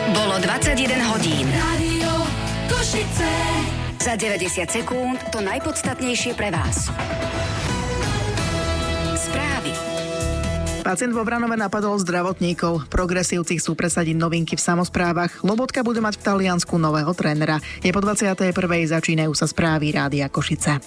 Bolo 21 hodín. Rádio Košice. Za 90 sekúnd to najpodstatnejšie pre vás. Správy. Pacient vo Vranove napadol zdravotníkov. Progresívci chcú presadiť novinky v samosprávach. Lobotka bude mať v Taliansku nového trénera. Je po 21. začínajú sa správy Rádia Košice.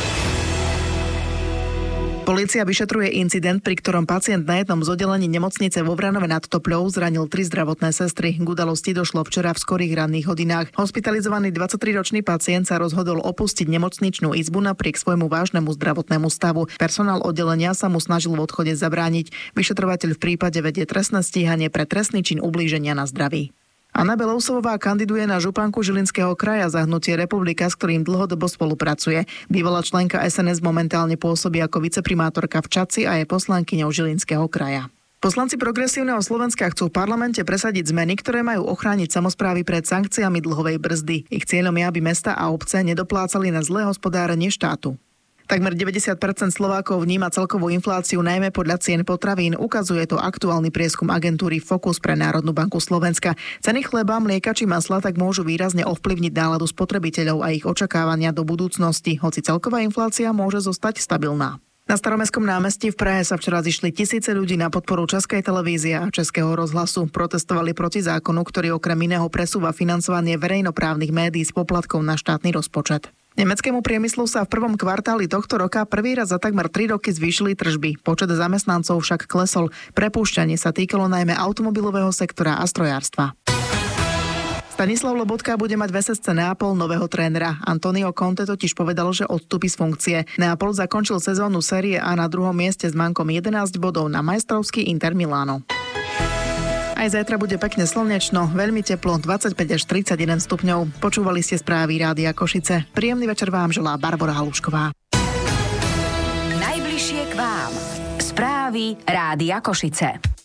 Polícia vyšetruje incident, pri ktorom pacient na jednom z oddelení nemocnice vo Vranove nad Topľou zranil 3 zdravotné sestry. K udalosti došlo včera v skorých ranných hodinách. Hospitalizovaný 23-ročný pacient sa rozhodol opustiť nemocničnú izbu napriek svojmu vážnemu zdravotnému stavu. Personál oddelenia sa mu snažil v odchode zabrániť. Vyšetrovateľ v prípade vedie trestné stíhanie pre trestný čin ublíženia na zdraví. Anna Belousová kandiduje na županku Žilinského kraja za hnutie Republika, s ktorým dlhodobo spolupracuje. Bývalá členka SNS momentálne pôsobí ako viceprimátorka v Čadci a je poslankyňou Žilinského kraja. Poslanci Progresívneho Slovenska chcú v parlamente presadiť zmeny, ktoré majú ochrániť samosprávy pred sankciami dlhovej brzdy. Ich cieľom je, aby mesta a obce nedoplácali na zlé hospodárenie štátu. Takmer 90% Slovákov vníma celkovú infláciu najmä podľa cien potravín. Ukazuje to aktuálny prieskum agentúry Focus pre Národnú banku Slovenska. Ceny chleba, mlieka či masla tak môžu výrazne ovplyvniť náladu spotrebiteľov a ich očakávania do budúcnosti, hoci celková inflácia môže zostať stabilná. Na Staromestskom námestí v Prahe sa včera zišli tisíce ľudí na podporu Českej televízie a Českého rozhlasu. Protestovali proti zákonu, ktorý okrem iného presúva financovanie verejnoprávnych médií s poplatkou na štátny rozpočet. Nemeckému priemyslu sa v prvom kvartáli tohto roka prvý raz za takmer 3 roky zvýšili tržby. Počet zamestnancov však klesol. Prepúšťanie sa týkalo najmä automobilového sektora a strojárstva. Stanislav Lobotka bude mať v SSC Neapol nového trénera. Antonio Conte totiž povedal, že odstúpi z funkcie. Neapol zakončil sezónu série A na druhom mieste s mankom 11 bodov na majstrovský Inter Milano. Aj zajtra bude pekne slnečno, veľmi teplo, 25 až 31 stupňov. Počúvali ste správy Rádia Košice. Príjemný večer vám želá Barbora Halušková. Najbližšie k vám. Správy Rádia Košice.